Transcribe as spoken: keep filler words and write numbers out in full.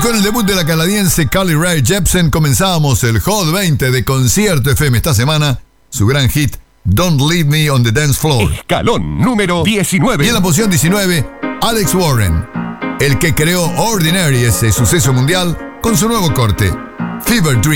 con el debut de la canadiense Carly Rae Jepsen comenzábamos el Hot veinte de Concierto F M esta semana, su gran hit Don't Leave Me on the Dance Floor. Escalón número diecinueve. Y en la posición diecinueve, Alex Warren, el que creó Ordinary, ese suceso mundial, con su nuevo corte, Fever Dream.